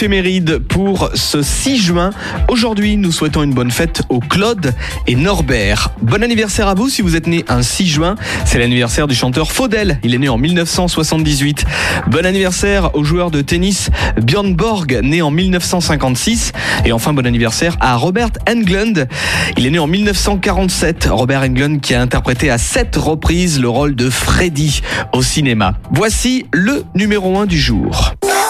Éphéméride pour ce 6 juin. Aujourd'hui, nous souhaitons une bonne fête aux Claude et Norbert. Bon anniversaire à vous si vous êtes né un 6 juin. C'est l'anniversaire du chanteur Faudel. Il est né en 1978. Bon anniversaire au joueur de tennis Björn Borg, né en 1956. Et enfin, bon anniversaire à Robert Englund. Il est né en 1947. Robert Englund qui a interprété à 7 reprises le rôle de Freddy au cinéma. Voici le numéro 1 du jour.